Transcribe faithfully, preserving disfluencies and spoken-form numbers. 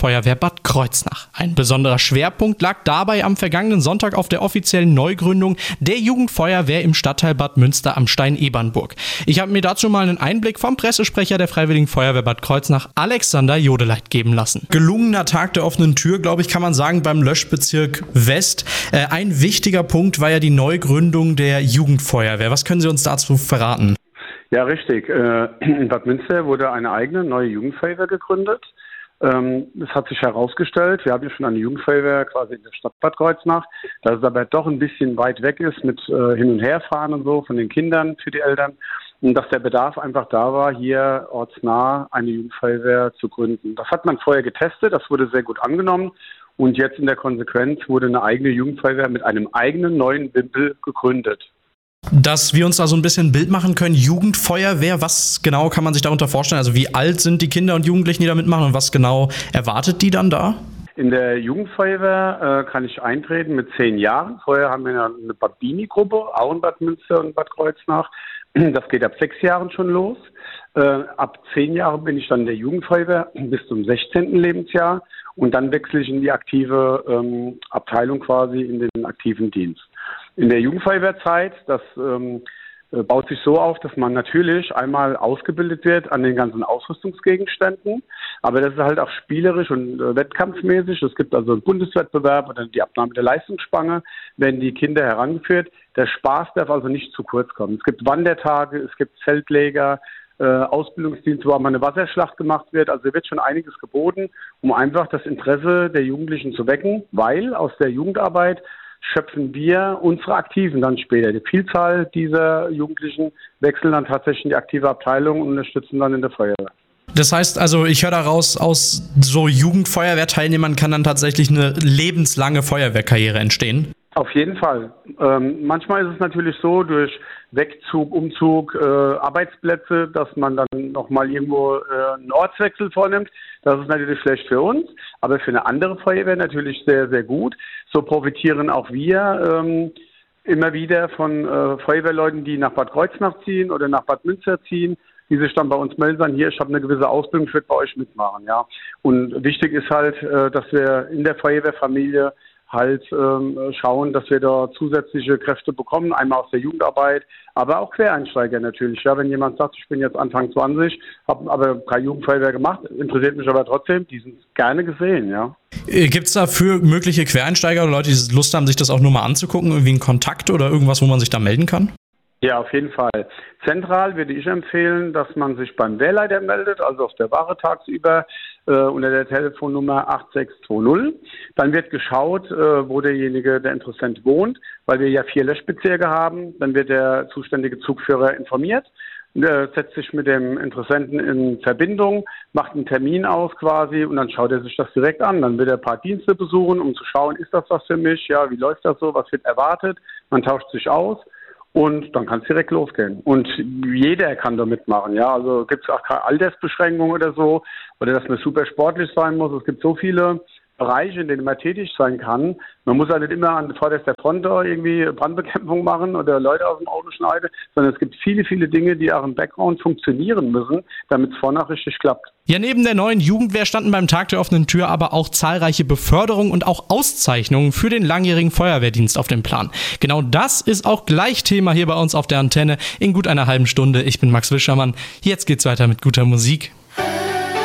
Jugendfeuerwehr Bad Kreuznach. Ein besonderer Schwerpunkt lag dabei am vergangenen Sonntag auf der offiziellen Neugründung der Jugendfeuerwehr im Stadtteil Bad Münster am Stein-Ebernburg. Ich habe mir dazu mal einen Einblick vom Pressesprecher der Freiwilligen Feuerwehr Bad Kreuznach, Alexander Jodeleit, geben lassen. Gelungener Tag der offenen Tür, glaube ich, kann man sagen, beim Löschbezirk West. Äh, ein wichtiger Punkt war ja die Neugründung der Jugendfeuerwehr. Was können Sie uns dazu verraten? Ja, richtig. In Bad Münster wurde eine eigene neue Jugendfeuerwehr gegründet. Es hat sich herausgestellt, wir haben ja schon eine Jugendfeuerwehr quasi in der Stadt Bad Kreuznach, dass es aber doch ein bisschen weit weg ist mit Hin- und Herfahren und so von den Kindern für die Eltern und dass der Bedarf einfach da war, hier ortsnah eine Jugendfeuerwehr zu gründen. Das hat man vorher getestet, das wurde sehr gut angenommen und jetzt in der Konsequenz wurde eine eigene Jugendfeuerwehr mit einem eigenen neuen Wimpel gegründet. Dass wir uns da so ein bisschen ein Bild machen können, Jugendfeuerwehr, was genau kann man sich darunter vorstellen? Also wie alt sind die Kinder und Jugendlichen, die da mitmachen und was genau erwartet die dann da? In der Jugendfeuerwehr äh, kann ich eintreten mit zehn Jahren. Vorher haben wir eine Bambini-Gruppe, auch in Bad Münster und Bad Kreuznach. Das geht ab sechs Jahren schon los. Äh, ab zehn Jahren bin ich dann in der Jugendfeuerwehr bis zum sechzehnten Lebensjahr. Und dann wechsle ich in die aktive ähm, Abteilung quasi, in den aktiven Dienst. In der Jugendfeuerwehrzeit, das ähm, baut sich so auf, dass man natürlich einmal ausgebildet wird an den ganzen Ausrüstungsgegenständen, aber das ist halt auch spielerisch und äh, wettkampfmäßig. Es gibt also einen Bundeswettbewerb oder die Abnahme der Leistungsspange, werden die Kinder herangeführt. Der Spaß darf also nicht zu kurz kommen. Es gibt Wandertage, es gibt Zeltlager, äh, Ausbildungsdienste, wo auch mal eine Wasserschlacht gemacht wird. Also wird schon einiges geboten, um einfach das Interesse der Jugendlichen zu wecken, weil aus der Jugendarbeit schöpfen wir unsere Aktiven dann später. Die Vielzahl dieser Jugendlichen wechseln dann tatsächlich in die aktive Abteilung und unterstützen dann in der Feuerwehr. Das heißt also, ich höre daraus, aus so Jugendfeuerwehrteilnehmern kann dann tatsächlich eine lebenslange Feuerwehrkarriere entstehen? Auf jeden Fall. Ähm, manchmal ist es natürlich so, durch Wegzug, Umzug, äh, Arbeitsplätze, dass man dann nochmal irgendwo äh, einen Ortswechsel vornimmt. Das ist natürlich schlecht für uns, aber für eine andere Feuerwehr natürlich sehr, sehr gut. So profitieren auch wir ähm, immer wieder von äh, Feuerwehrleuten, die nach Bad Kreuznach ziehen oder nach Bad Münster ziehen, die sich dann bei uns melden, sagen, hier, ich habe eine gewisse Ausbildung, ich würde bei euch mitmachen. Ja. Und wichtig ist halt, äh, dass wir in der Feuerwehrfamilie halt ähm, schauen, dass wir da zusätzliche Kräfte bekommen, einmal aus der Jugendarbeit, aber auch Quereinsteiger natürlich. Ja, wenn jemand sagt, ich bin jetzt Anfang zwanzig, habe aber keine Jugendfeuerwehr gemacht, interessiert mich aber trotzdem, die sind gerne gesehen, ja. Gibt es da für mögliche Quereinsteiger oder Leute, die Lust haben, sich das auch nur mal anzugucken, irgendwie einen Kontakt oder irgendwas, wo man sich da melden kann? Ja, auf jeden Fall. Zentral würde ich empfehlen, dass man sich beim Wehrleiter meldet, also auf der Wache tagsüber äh, unter der Telefonnummer acht sechs zwei null. Dann wird geschaut, äh, wo derjenige, der Interessent wohnt, weil wir ja vier Löschbezirke haben. Dann wird der zuständige Zugführer informiert, äh, setzt sich mit dem Interessenten in Verbindung, macht einen Termin aus quasi und dann schaut er sich das direkt an. Dann wird er ein paar Dienste besuchen, um zu schauen, ist das was für mich? Ja, wie läuft das so? Was wird erwartet? Man tauscht sich aus. Und dann kann es direkt losgehen. Und jeder kann da mitmachen, ja. Also gibt es auch keine Altersbeschränkung oder so, oder dass man super sportlich sein muss. Es gibt so viele Bereiche, in denen man tätig sein kann. Man muss ja nicht immer an vorderster Front da irgendwie Brandbekämpfung machen oder Leute aus dem Auto schneiden, sondern es gibt viele, viele Dinge, die auch im Background funktionieren müssen, damit es vorne auch richtig klappt. Ja, neben der neuen Jugendwehr standen beim Tag der offenen Tür aber auch zahlreiche Beförderungen und auch Auszeichnungen für den langjährigen Feuerwehrdienst auf dem Plan. Genau das ist auch gleich Thema hier bei uns auf der Antenne in gut einer halben Stunde. Ich bin Max Wischermann. Jetzt geht's weiter mit guter Musik.